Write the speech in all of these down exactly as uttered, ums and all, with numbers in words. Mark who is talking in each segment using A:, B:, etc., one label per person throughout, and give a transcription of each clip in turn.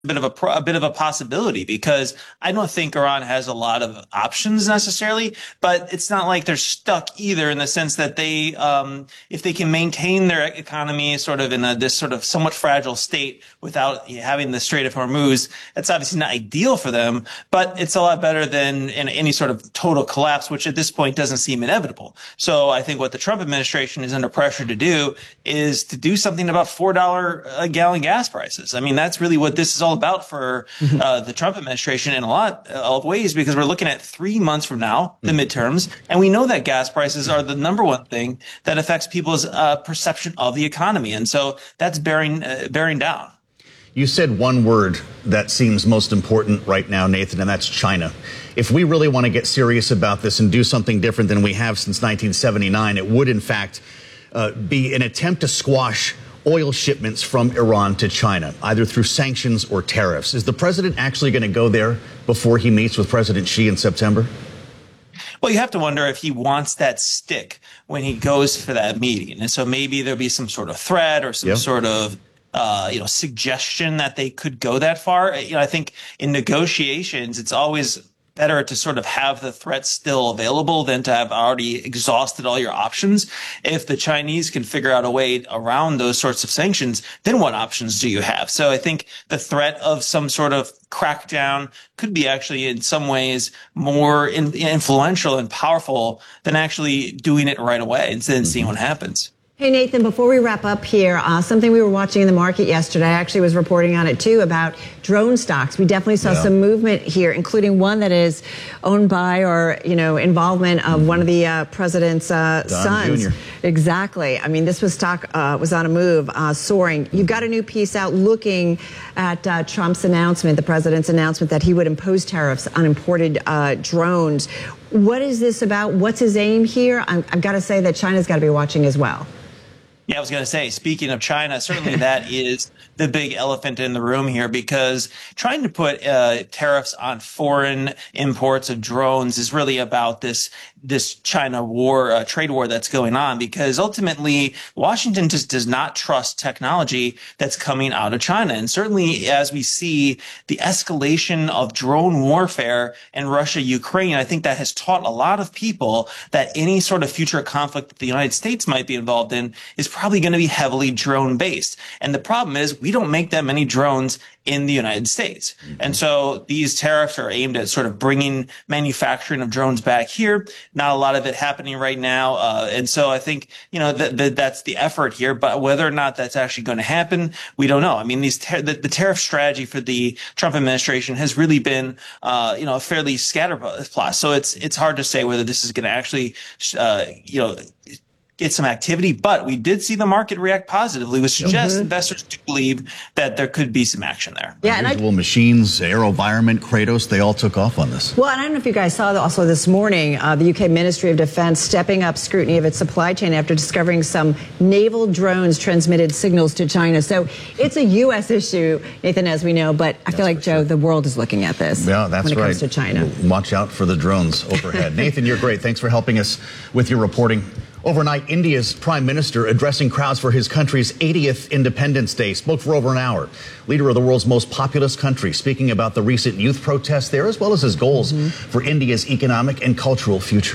A: bit of a, pro- a bit of a possibility because I don't think Iran has a lot of options necessarily, but it's not like they're stuck either in the sense that they, um, if they can maintain their economy sort of in a, this sort of somewhat fragile state without having the Strait of Hormuz, that's obviously not ideal for them, but it's a lot better than in any sort of total collapse, which at this point doesn't seem inevitable. So I think what the Trump administration is under pressure to do is to do something about four dollars a gallon gas prices. I mean, that's really what this is all about for uh, the Trump administration in a lot of ways, because we're looking at three months from now, the midterms, and we know that gas prices are the number one thing that affects people's uh, perception of the economy. And so that's bearing, uh, bearing down.
B: You said one word that seems most important right now, Nathan, and that's China. If we really want to get serious about this and do something different than we have since nineteen seventy-nine, it would, in fact, uh, be an attempt to squash oil shipments from Iran to China, either through sanctions or tariffs. Is the president actually going to go there before he meets with President Xi in September?
A: Well, you have to wonder if he wants that stick when he goes for that meeting. And so maybe there'll be some sort of threat or some
B: yep.
A: sort of Uh, you know, suggestion that they could go that far. You know, I think in negotiations, it's always better to sort of have the threat still available than to have already exhausted all your options. If the Chinese can figure out a way around those sorts of sanctions, then what options do you have? So I think the threat of some sort of crackdown could be actually in some ways more in, influential and powerful than actually doing it right away and then seeing what happens.
C: Hey, Nathan, before we wrap up here, uh, something we were watching in the market yesterday, I actually was reporting on it too, about drone stocks. We definitely saw yeah. some movement here, including one that is owned by or, you know, involvement of one of the uh, president's uh, sons.
B: Junior
C: Exactly. I mean, this was stock uh, was on a move, uh, soaring. You've got a new piece out looking at uh, Trump's announcement, the president's announcement that he would impose tariffs on imported uh, drones. What is this about? What's his aim here? I'm, I've got to say that China's got to be watching as well.
A: Yeah, I was going to say, speaking of China, certainly that is the big elephant in the room here, because trying to put uh, tariffs on foreign imports of drones is really about this this China war, uh, trade war that's going on, because ultimately Washington just does not trust technology that's coming out of China. And certainly as we see the escalation of drone warfare in Russia, Ukraine, I think that has taught a lot of people that any sort of future conflict that the United States might be involved in is probably going to be heavily drone based. And the problem is we don't make that many drones in the United States. And so these tariffs are aimed at sort of bringing manufacturing of drones back here. Not a lot of it happening right now. Uh, and so I think, you know, that th- that's the effort here. But whether or not that's actually going to happen, we don't know. I mean, these ter- the, the tariff strategy for the Trump administration has really been, uh, you know, a fairly scatterplot. So it's, it's hard to say whether this is going to actually, uh, you know, get some activity, but we did see the market react positively, which suggests mm-hmm. investors do believe that there could be some action there.
B: Yeah, and Visual I, Machines, AeroVironment, Kratos, they all took off on this.
C: Well, and I don't know if you guys saw that also this morning, uh, the U K Ministry of Defense stepping up scrutiny of its supply chain after discovering some naval drones transmitted signals to China. So it's a U S issue, Nathan, as we know, but I that's feel like, Joe, sure. the world is looking at this
B: yeah, that's
C: when it
B: right.
C: comes to China.
B: Watch out for the drones overhead. Nathan, you're great. Thanks for helping us with your reporting. Overnight, India's prime minister addressing crowds for his country's eightieth Independence Day spoke for over an hour. Leader of the world's most populous country, speaking about the recent youth protests there, as well as his goals mm-hmm. for India's economic and cultural future.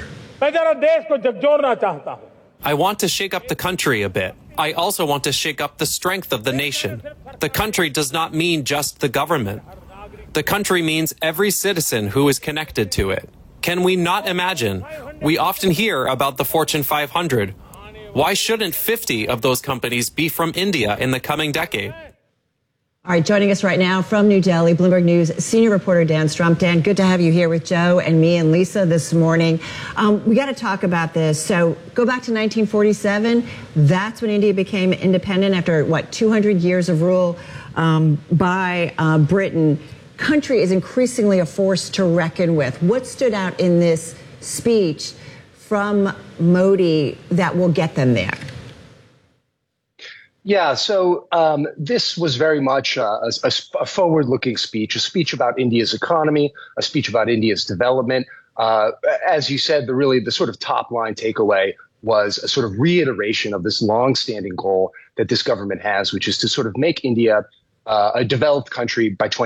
D: I want to shake up the country a bit. I also want to shake up the strength of the nation. The country does not mean just the government. The country means every citizen who is connected to it. Can we not imagine? We often hear about the Fortune five hundred. Why shouldn't fifty of those companies be from India in the coming decade?
C: All right, joining us right now from New Delhi, Bloomberg News senior reporter Dan Strump. Dan, good to have you here with Joe and me and Lisa this morning. Um, we got to talk about this. So go back to nineteen forty-seven. That's when India became independent after, what, two hundred years of rule um, by uh, Britain. Country is increasingly a force to reckon with. What stood out in this speech from Modi that will get them there?
E: Yeah, so um, this was very much uh, a, a forward-looking speech, a speech about India's economy, a speech about India's development. Uh, as you said, the really the sort of top-line takeaway was a sort of reiteration of this long-standing goal that this government has, which is to sort of make India uh, a developed country by twenty